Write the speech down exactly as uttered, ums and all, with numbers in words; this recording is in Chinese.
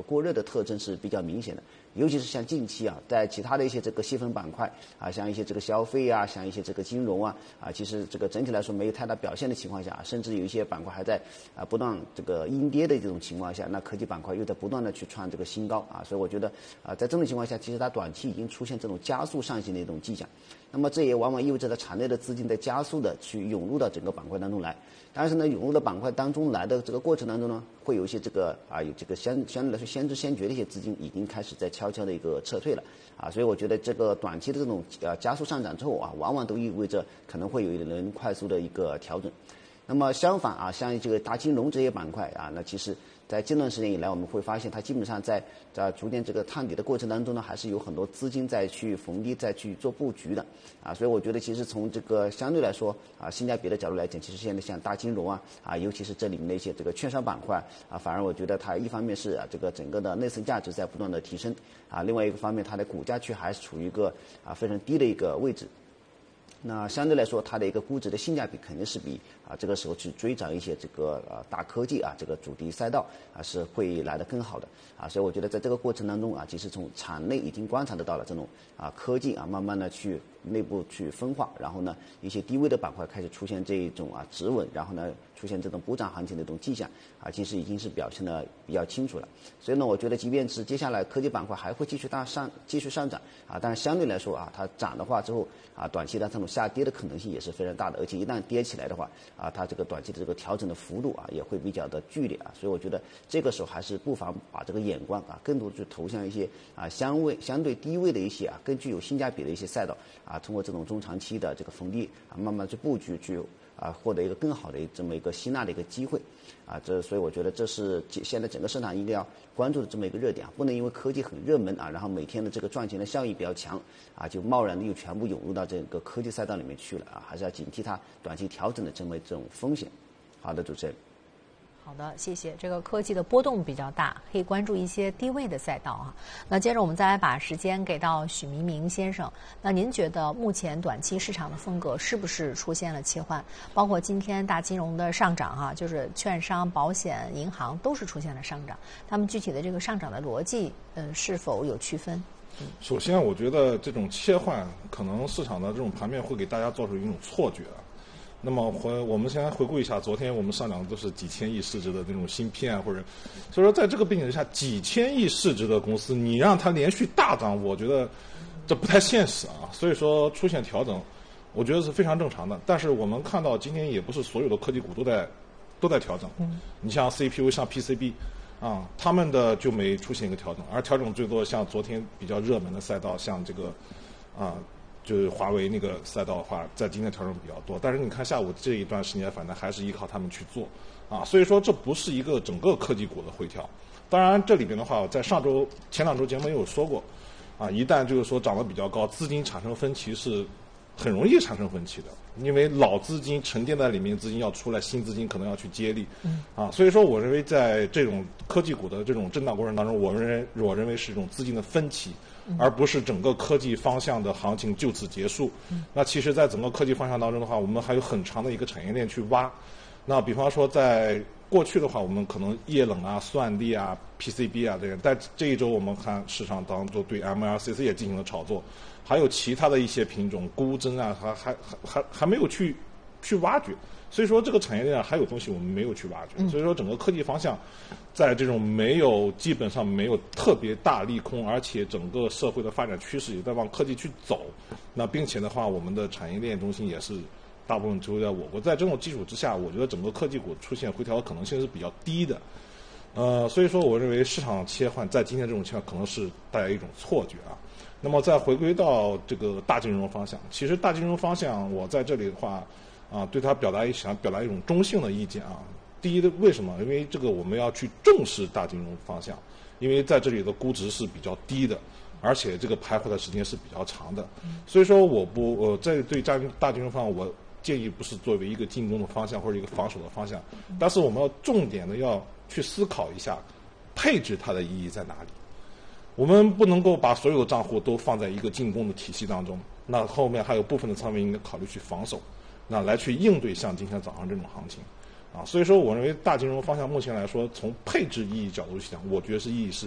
过热的特征是比较明显的。尤其是像近期啊，在其他的一些这个细分板块啊，像一些这个消费啊，像一些这个金融啊啊，其实这个整体来说没有太大表现的情况下，甚至有一些板块还在啊不断这个阴跌的这种情况下，那科技板块又在不断的去创这个新高啊，所以我觉得啊，在这种情况下，其实它短期已经出现这种加速上行的一种迹象。那么这也往往意味着它场内的资金在加速的去涌入到整个板块当中来。但是呢，涌入到板块当中来的这个过程当中呢，会有一些这个啊有这个相相对来说先知先觉的一些资金已经开始在悄悄的一个撤退了啊，所以我觉得这个短期的这种呃加速上涨之后啊，往往都意味着可能会有一轮快速的一个调整。那么相反啊，像这个大金融这些板块啊，那其实在近段时间以来，我们会发现它基本上在在逐渐这个探底的过程当中呢，还是有很多资金在去逢低再去做布局的啊，所以我觉得其实从这个相对来说啊性价比的角度来讲，其实现在像大金融啊啊，尤其是这里面的一些这个券商板块啊，反而我觉得它一方面是啊这个整个的内生价值在不断的提升啊，另外一个方面它的股价区还是处于一个啊非常低的一个位置。那相对来说，它的一个估值的性价比肯定是比啊这个时候去追涨一些这个呃大科技啊这个主题赛道啊是会来得更好的啊，所以我觉得在这个过程当中啊，其实从场内已经观察得到了这种啊科技啊慢慢的去内部去分化，然后呢一些低位的板块开始出现这一种啊止稳，然后呢出现这种补涨行情的这种迹象啊，其实已经是表现的比较清楚了。所以呢，我觉得即便是接下来科技板块还会继续大上继续上涨啊，但是相对来说啊，它涨的话之后啊，短期的这种下跌的可能性也是非常大的，而且一旦跌起来的话啊，它这个短期的这个调整的幅度啊也会比较的剧烈啊，所以我觉得这个时候还是不妨把这个眼光啊更多去投向一些啊相位相对低位的一些啊更具有性价比的一些赛道啊，通过这种中长期的这个逢低啊慢慢去布局去啊获得一个更好的这么一个吸纳的一个机会啊，这所以我觉得这是现在整个市场应该要关注的这么一个热点啊，不能因为科技很热门啊，然后每天的这个赚钱的效益比较强啊，就贸然的又全部涌入到这个科技赛道里面去了啊，还是要警惕它短期调整的这么这种风险。好的，主持人。 好的，谢谢。这个科技的波动比较大，可以关注一些低位的赛道啊。那接着我们再来把时间给到许明明先生。那您觉得目前短期市场的风格是不是出现了切换？包括今天大金融的上涨啊，就是券商、保险、银行都是出现了上涨。他们具体的这个上涨的逻辑，呃，是否有区分？ 嗯、首先，我觉得这种切换，可能市场的这种盘面会给大家造成一种错觉。那么回我们先回顾一下，昨天我们上涨都是几千亿市值的这种芯片，或者，所以说在这个背景之下，几千亿市值的公司，你让它连续大涨，我觉得这不太现实啊。所以说出现调整，我觉得是非常正常的。但是我们看到今天也不是所有的科技股都在都在调整，嗯，你像 C P U 像 P C B 啊，他们的就没出现一个调整，而调整最多像昨天比较热门的赛道，像这个啊。就是华为那个赛道的话，在今天调整比较多，但是你看下午这一段时间，反正还是依靠他们去做啊，所以说这不是一个整个科技股的回调。当然，这里边的话，在上周前两周节目也有说过，啊，一旦就是说涨得比较高，资金产生分歧是很容易产生分歧的，因为老资金沉淀在里面，资金要出来，新资金可能要去接力，啊，所以说我认为在这种科技股的这种震荡过程当中，我认为我认为是一种资金的分歧。而不是整个科技方向的行情就此结束。那其实，在整个科技方向当中的话，我们还有很长的一个产业链去挖。那比方说，在过去的话，我们可能液冷啊、算力啊、P C B 啊这个，在这一周我们看市场当中对 M L C C 也进行了炒作，还有其他的一些品种，钴真啊，还还还还没有去去挖掘。所以说，这个产业链还有东西我们没有去挖掘。所以说，整个科技方向，在这种没有基本上没有特别大利空，而且整个社会的发展趋势也在往科技去走。那并且的话，我们的产业链中心也是大部分就在我国。在这种基础之下，我觉得整个科技股出现回调的可能性是比较低的。呃，所以说，我认为市场切换在今天这种情况可能是带来一种错觉啊。那么再回归到这个大金融方向，其实大金融方向，我在这里的话。啊，对他表达一想表达一种中性的意见啊。第一的为什么？因为这个我们要去重视大金融方向，因为在这里的估值是比较低的，而且这个徘徊的时间是比较长的。所以说我不呃在对大大金融方向，我建议不是作为一个进攻的方向或者一个防守的方向，但是我们要重点的要去思考一下，配置它的意义在哪里。我们不能够把所有的账户都放在一个进攻的体系当中，那后面还有部分的仓位应该考虑去防守。那来去应对像今天早上这种行情，啊，所以说我认为大金融方向目前来说，从配置意义角度去讲，我觉得是意义是